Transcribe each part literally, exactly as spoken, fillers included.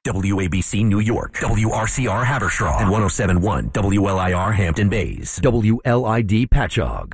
W A B C New York, W R C R Haverstraw, and one oh seven point one W L I R Hampton Bays, W L I D Patchogue.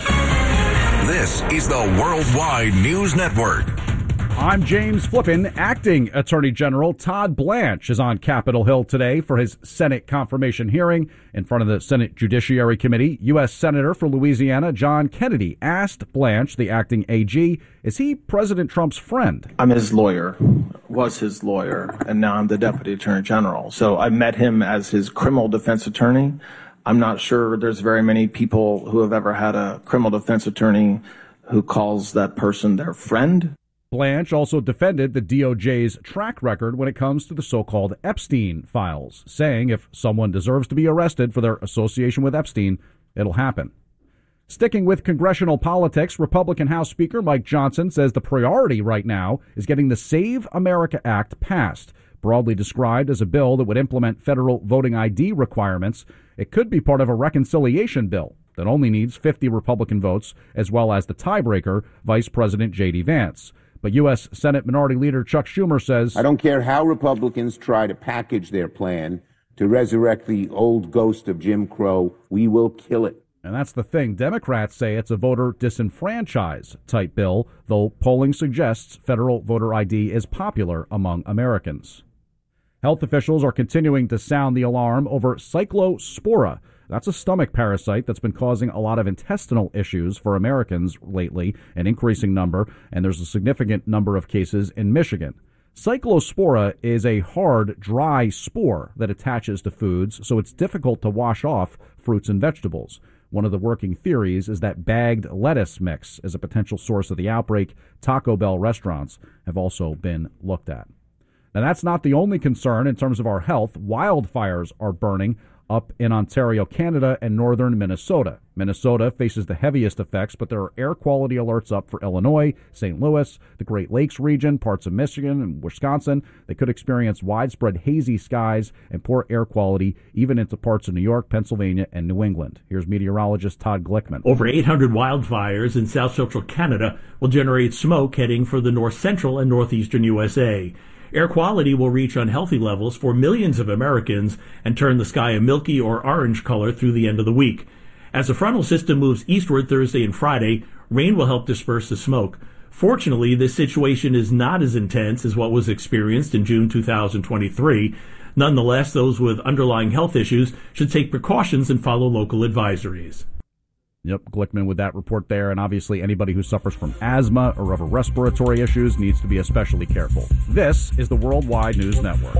This is the Worldwide News Network. I'm James Flippin. Acting Attorney General Todd Blanche is on Capitol Hill today for his Senate confirmation hearing in front of the Senate Judiciary Committee. U S. Senator for Louisiana John Kennedy asked Blanche, the acting A G, is he President Trump's friend? I'm his lawyer, was his lawyer, and now I'm the Deputy Attorney General. So I met him as his criminal defense attorney. I'm not sure there's very many people who have ever had a criminal defense attorney who calls that person their friend. Blanche also defended the D O J's track record when it comes to the so-called Epstein files, saying if someone deserves to be arrested for their association with Epstein, it'll happen. Sticking with congressional politics, Republican House Speaker Mike Johnson says the priority right now is getting the Save America Act passed. Broadly described as a bill that would implement federal voting I D requirements, it could be part of a reconciliation bill that only needs fifty Republican votes, as well as the tiebreaker, Vice President J D. Vance. But U S. Senate Minority Leader Chuck Schumer says, I don't care how Republicans try to package their plan to resurrect the old ghost of Jim Crow, we will kill it. And that's the thing. Democrats say it's a voter disenfranchise type bill, though polling suggests federal voter I D is popular among Americans. Health officials are continuing to sound the alarm over Cyclospora. That's a stomach parasite that's been causing a lot of intestinal issues for Americans lately, an increasing number, and there's a significant number of cases in Michigan. Cyclospora is a hard, dry spore that attaches to foods, so it's difficult to wash off fruits and vegetables. One of the working theories is that bagged lettuce mix is a potential source of the outbreak. Taco Bell restaurants have also been looked at. Now, that's not the only concern in terms of our health. Wildfires are burning up in Ontario, Canada, and northern Minnesota. Minnesota faces the heaviest effects, but there are air quality alerts up for Illinois, Saint Louis, the Great Lakes region, parts of Michigan and Wisconsin. They could experience widespread hazy skies and poor air quality, even into parts of New York, Pennsylvania, and New England. Here's meteorologist Todd Glickman. Over eight hundred wildfires in south central Canada will generate smoke heading for the north central and northeastern U S A. Air quality will reach unhealthy levels for millions of Americans and turn the sky a milky or orange color through the end of the week. As the frontal system moves eastward Thursday and Friday, rain will help disperse the smoke. Fortunately, this situation is not as intense as what was experienced in June two thousand twenty-three. Nonetheless, those with underlying health issues should take precautions and follow local advisories. Yep, Glickman with that report there, and obviously anybody who suffers from asthma or other respiratory issues needs to be especially careful. This is the Worldwide News Network.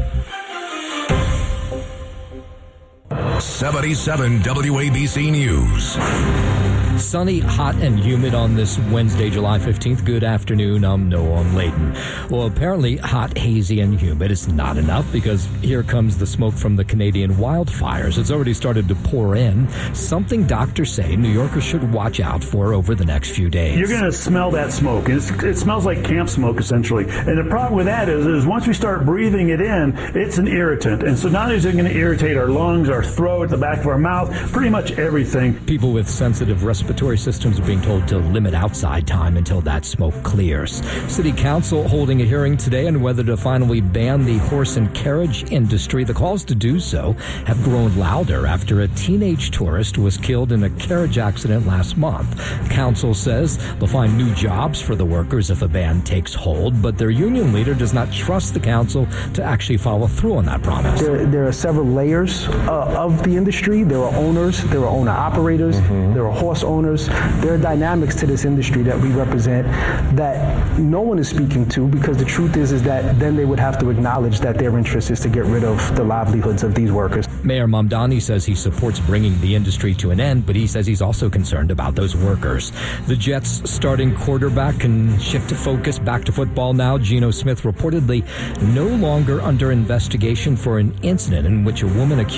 seventy-seven W A B C News. Sunny, hot, and humid on this Wednesday, July fifteenth. Good afternoon. I'm Noam Layton. Well, apparently hot, hazy, and humid is not enough because here comes the smoke from the Canadian wildfires. It's already started to pour in, something doctors say New Yorkers should watch out for over the next few days. You're going to smell that smoke. It's, it smells like camp smoke, essentially. And the problem with that is, is once we start breathing it in, it's an irritant. And so not only is it going to irritate our lungs, our throat, the back of our mouth, pretty much everything. People with sensitive respiratory Respiratory systems are being told to limit outside time until that smoke clears. City Council holding a hearing today on whether to finally ban the horse and carriage industry. The calls to do so have grown louder after a teenage tourist was killed in a carriage accident last month. Council says they'll find new jobs for the workers if a ban takes hold, but their union leader does not trust the council to actually follow through on that promise. There, there are several layers uh, of the industry. There are owners, there are owner-operators, mm-hmm. there are horse owners. There are dynamics to this industry that we represent that no one is speaking to, because the truth is is that then they would have to acknowledge that their interest is to get rid of the livelihoods of these workers. Mayor Mamdani says he supports bringing the industry to an end, but he says he's also concerned about those workers. The Jets' starting quarterback can shift to focus back to football now. Geno Smith reportedly no longer under investigation for an incident in which a woman accused him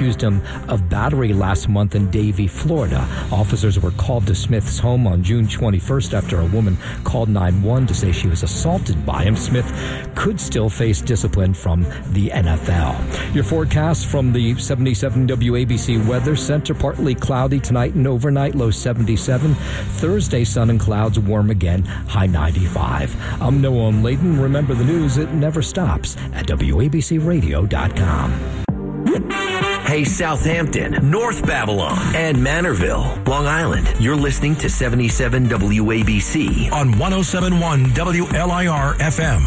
of battery last month in Davie, Florida. Officers were called to Smith's home on June twenty-first after a woman called nine one one to say she was assaulted by him. Smith could still face discipline from the N F L. Your forecast from the seventy-seven W A B C Weather Center: partly cloudy tonight and overnight, low seventy-seven. Thursday, sun and clouds, warm again, high ninety-five. I'm Noah Layden. Remember, the news, it never stops at W A B C radio dot com. Hey, Southampton, North Babylon, and Manorville, Long Island. You're listening to seventy-seven W A B C on one oh seven point one W L I R F M.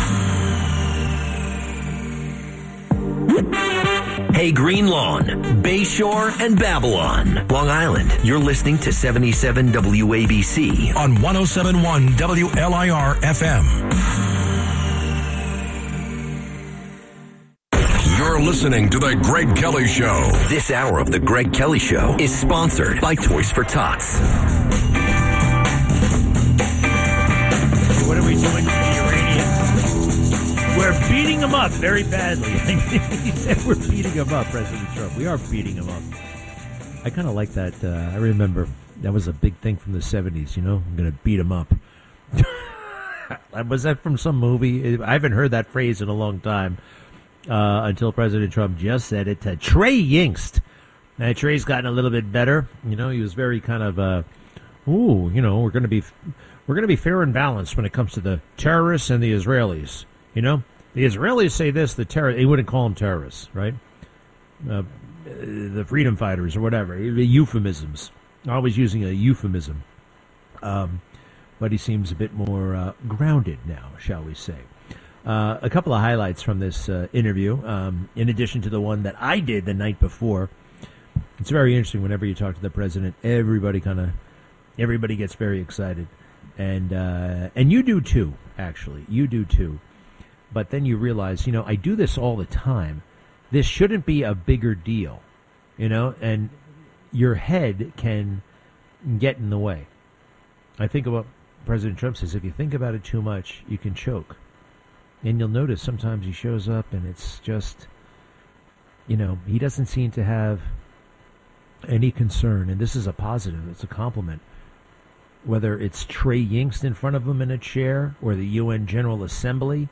Hey, Green Lawn, Bayshore, and Babylon, Long Island. You're listening to seventy-seven W A B C on one oh seven point one W L I R F M. You're listening to The Greg Kelly Show. This hour of The Greg Kelly Show is sponsored by Toys for Tots. What are we doing to the Iranians? We're beating them up very badly. He said we're beating them up, President Trump. We are beating them up. I kind of like that. Uh, I remember that was a big thing from the seventies, you know? I'm going to beat them up. Was that from some movie? I haven't heard that phrase in a long time. Uh, until President Trump just said it to Trey Yingst. Now, Trey's gotten a little bit better. You know, he was very kind of, uh, ooh, you know, we're going to be, we're going to be fair and balanced when it comes to the terrorists and the Israelis. You know, the Israelis say this, the terror, they wouldn't call them terrorists, right? Uh, the freedom fighters or whatever, euphemisms. Always using a euphemism. Um, but he seems a bit more uh, grounded now, shall we say. Uh, a couple of highlights from this uh, interview, um, in addition to the one that I did the night before. It's very interesting whenever you talk to the president. Everybody kind of, everybody gets very excited, and uh, and you do too. Actually, you do too. But then you realize, you know, I do this all the time. This shouldn't be a bigger deal, you know. And your head can get in the way. I think about President Trump says, if you think about it too much, you can choke. And you'll notice sometimes he shows up and it's just, you know, he doesn't seem to have any concern. And this is a positive. It's a compliment. Whether it's Trey Yingst in front of him in a chair, or the U N General Assembly,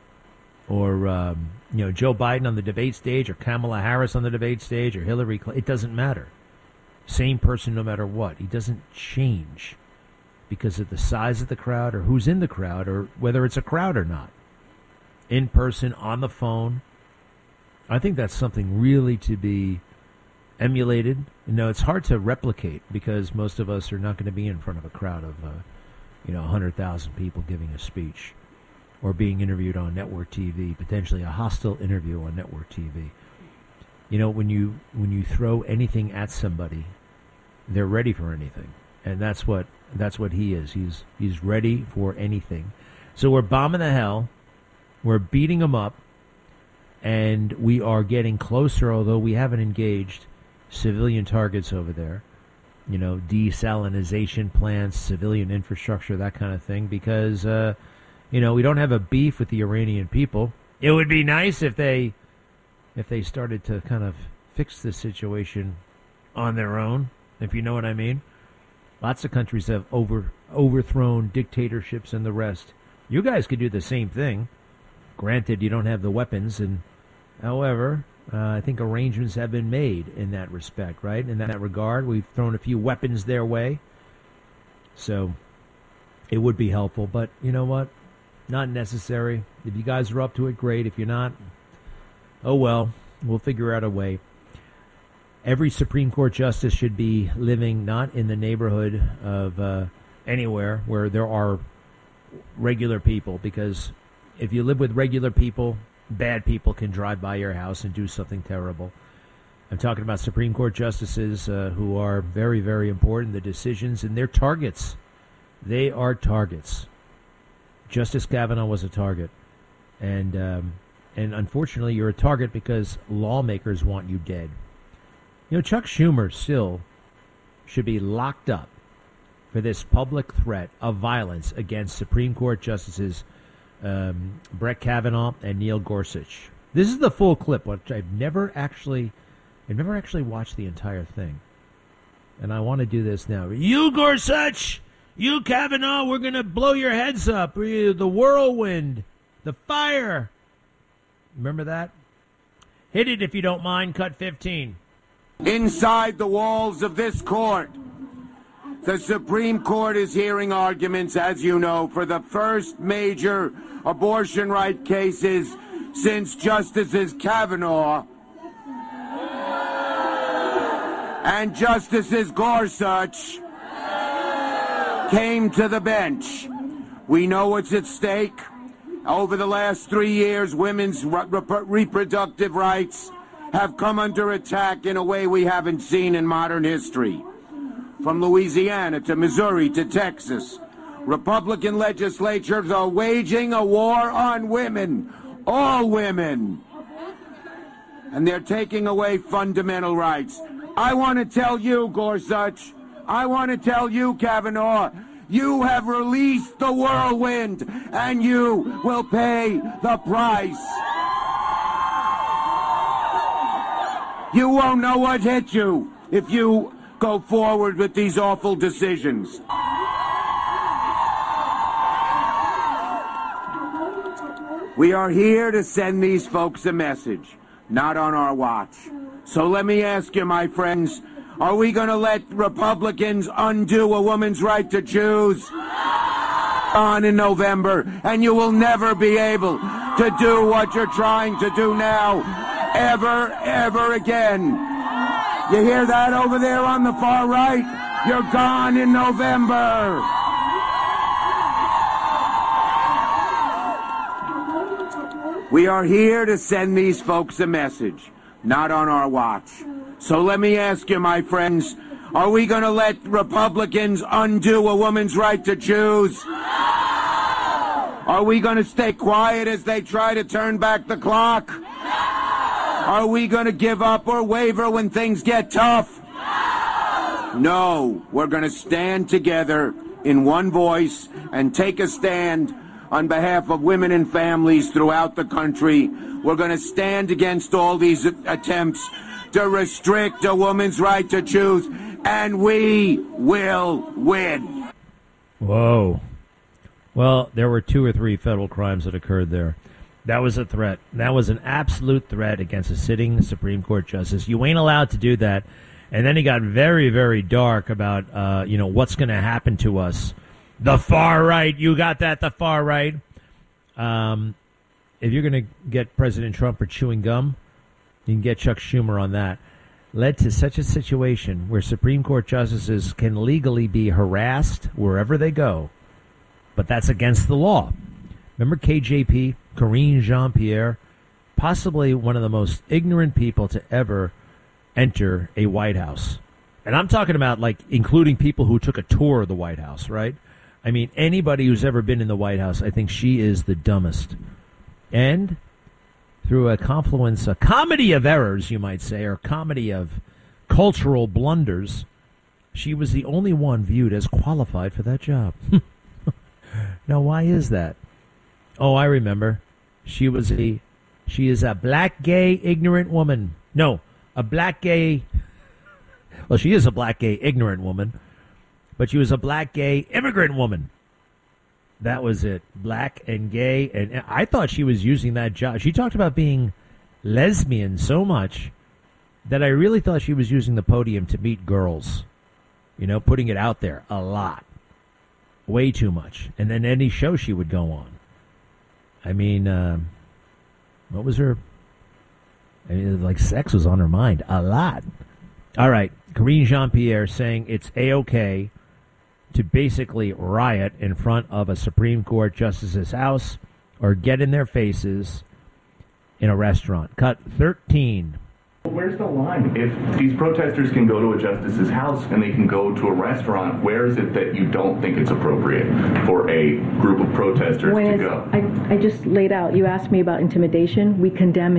or, um, you know, Joe Biden on the debate stage, or Kamala Harris on the debate stage, or Hillary Clinton, it doesn't matter. Same person no matter what. He doesn't change because of the size of the crowd, or who's in the crowd, or whether it's a crowd or not. In person, on the phone. I think that's something really to be emulated. You know, it's hard to replicate because most of us are not going to be in front of a crowd of, uh, you know, one hundred thousand people giving a speech or being interviewed on network T V, potentially a hostile interview on network T V. You know, when you when you throw anything at somebody, they're ready for anything, and that's what that's what he is. He's he's ready for anything. So we're bombing the hell. We're beating them up, and we are getting closer, although we haven't engaged civilian targets over there, you know, desalinization plants, civilian infrastructure, that kind of thing, because, uh, you know, we don't have a beef with the Iranian people. It would be nice if they, if they started to kind of fix the situation on their own, if you know what I mean. Lots of countries have over overthrown dictatorships and the rest. You guys could do the same thing. Granted, you don't have the weapons, and however, uh, I think arrangements have been made in that respect, right? In that regard, we've thrown a few weapons their way, so it would be helpful. But you know what? Not necessary. If you guys are up to it, great. If you're not, oh well, we'll figure out a way. Every Supreme Court justice should be living not in the neighborhood of uh, anywhere where there are regular people, because if you live with regular people, bad people can drive by your house and do something terrible. I'm talking about Supreme Court justices uh, who are very, very important. The decisions, and they're targets. They are targets. Justice Kavanaugh was a target. And, um, and unfortunately, you're a target because lawmakers want you dead. You know, Chuck Schumer still should be locked up for this public threat of violence against Supreme Court justices Um, Brett Kavanaugh and Neil Gorsuch. This is the full clip, which I've never actually, I've never actually watched the entire thing. And I want to do this now. You, Gorsuch! You, Kavanaugh, we're going to blow your heads up. The whirlwind. The fire. Remember that? Hit it if you don't mind. Cut fifteen. Inside the walls of this court, the Supreme Court is hearing arguments, as you know, for the first major abortion right cases since Justices Kavanaugh and Justices Gorsuch came to the bench. We know what's at stake. Over the last three years, women's re- rep- reproductive rights have come under attack in a way we haven't seen in modern history. From Louisiana to Missouri to Texas, Republican legislatures are waging a war on women, all women. And they're taking away fundamental rights. I want to tell you, Gorsuch, I want to tell you, Kavanaugh, you have released the whirlwind, and you will pay the price. You won't know what hit you if you go forward with these awful decisions. We are here to send these folks a message, not on our watch. So let me ask you, my friends, are we going to let Republicans undo a woman's right to choose on in November? And you will never be able to do what you're trying to do now, ever, ever again. You hear that over there on the far right? You're gone in November. We are here to send these folks a message, not on our watch. So let me ask you, my friends, are we going to let Republicans undo a woman's right to choose? Are we going to stay quiet as they try to turn back the clock? Are we going to give up or waver when things get tough? No, we're going to stand together in one voice and take a stand on behalf of women and families throughout the country. We're going to stand against all these attempts to restrict a woman's right to choose, and we will win. Whoa. Well, there were two or three federal crimes that occurred there. That was a threat. That was an absolute threat against a sitting Supreme Court justice. You ain't allowed to do that. And then he got very, very dark about, uh, you know, what's going to happen to us. The far right. You got that, the far right. Um, if you're going to get President Trump for chewing gum, you can get Chuck Schumer on that. Led to such a situation where Supreme Court justices can legally be harassed wherever they go. But that's against the law. Remember K J P, Karine Jean-Pierre, possibly one of the most ignorant people to ever enter a White House. And I'm talking about, like, including people who took a tour of the White House, right? I mean, anybody who's ever been in the White House, I think she is the dumbest. And through a confluence, a comedy of errors, you might say, or comedy of cultural blunders, she was the only one viewed as qualified for that job. Now, why is that? Oh, I remember. She was a, she is a black, gay, ignorant woman. No, a black, gay, well, she is a black, gay, ignorant woman, but she was a black, gay, immigrant woman. That was it. Black and gay. And I thought she was using that job. She talked about being lesbian so much that I really thought she was using the podium to meet girls. You know, putting it out there a lot. Way too much. And then any show she would go on. I mean, uh, what was her? I mean, like sex was on her mind a lot. All right. Karine Jean-Pierre saying it's A-OK to basically riot in front of a Supreme Court justice's house or get in their faces in a restaurant. Cut thirteen. Where's the line? If these protesters can go to a justice's house and they can go to a restaurant, where is it that you don't think it's appropriate for a group of protesters when to go? I, I just laid out, you asked me about intimidation. We condemn